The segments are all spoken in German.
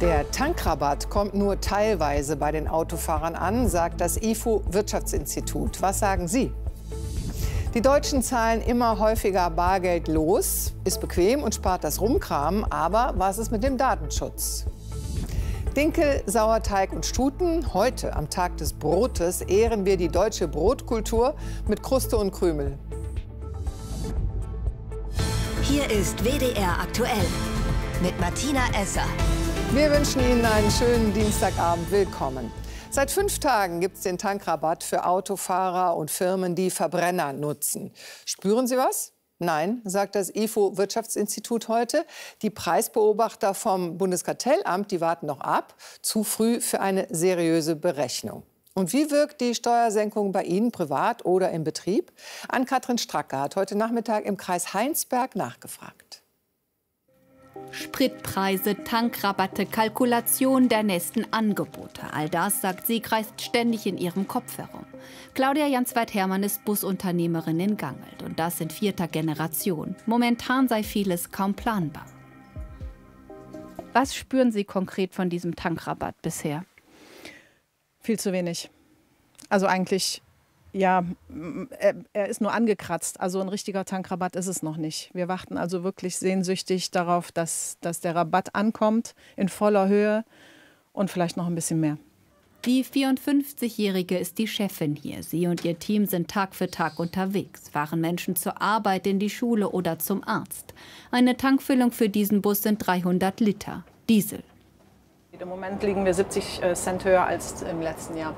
Der Tankrabatt kommt nur teilweise bei den Autofahrern an, sagt das IFO-Wirtschaftsinstitut. Was sagen Sie? Die Deutschen zahlen immer häufiger Bargeld los, ist bequem und spart das Rumkramen. Aber was ist mit dem Datenschutz? Dinkel, Sauerteig und Stuten. Heute, am Tag des Brotes, ehren wir die deutsche Brotkultur mit Kruste und Krümel. Hier ist WDR aktuell mit Martina Esser. Wir wünschen Ihnen einen schönen Dienstagabend. Willkommen. Seit 5 Tagen gibt es den Tankrabatt für Autofahrer und Firmen, die Verbrenner nutzen. Spüren Sie was? Nein, sagt das IFO-Wirtschaftsinstitut heute. Die Preisbeobachter vom Bundeskartellamt, die warten noch ab. Zu früh für eine seriöse Berechnung. Und wie wirkt die Steuersenkung bei Ihnen privat oder im Betrieb? Ann-Kathrin Stracke hat heute Nachmittag im Kreis Heinsberg nachgefragt. Spritpreise, Tankrabatte, Kalkulation der nächsten Angebote. All das, sagt sie, kreist ständig in ihrem Kopf herum. Claudia Jansweit-Hermann ist Busunternehmerin in Gangelt und das in 4. Generation. Momentan sei vieles kaum planbar. Was spüren Sie konkret von diesem Tankrabatt bisher? Viel zu wenig. Also eigentlich, ja, er ist nur angekratzt. Also ein richtiger Tankrabatt ist es noch nicht. Wir warten also wirklich sehnsüchtig darauf, dass der Rabatt ankommt in voller Höhe und vielleicht noch ein bisschen mehr. Die 54-Jährige ist die Chefin hier. Sie und ihr Team sind Tag für Tag unterwegs, fahren Menschen zur Arbeit, in die Schule oder zum Arzt. Eine Tankfüllung für diesen Bus sind 300 Liter Diesel. Im Moment liegen wir 70 Cent höher als im letzten Jahr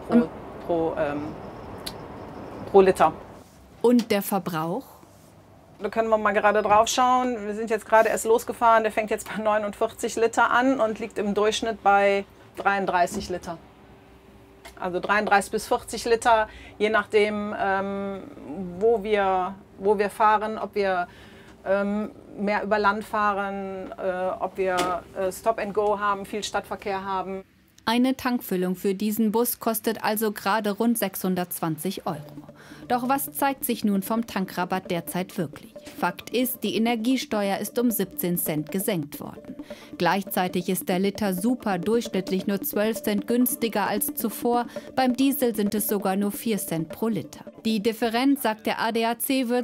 pro Liter. Und der Verbrauch? Da können wir mal gerade drauf schauen. Wir sind jetzt gerade erst losgefahren. Der fängt jetzt bei 49 Liter an und liegt im Durchschnitt bei 33 Liter. Also 33 bis 40 Liter, je nachdem, wo wir fahren, ob wir mehr über Land fahren, ob wir Stop and Go haben, viel Stadtverkehr haben. Eine Tankfüllung für diesen Bus kostet also gerade rund 620 €. Doch was zeigt sich nun vom Tankrabatt derzeit wirklich? Fakt ist, die Energiesteuer ist um 17 Cent gesenkt worden. Gleichzeitig ist der Liter Super durchschnittlich nur 12 Cent günstiger als zuvor. Beim Diesel sind es sogar nur 4 Cent pro Liter. Die Differenz, sagt der ADAC, wird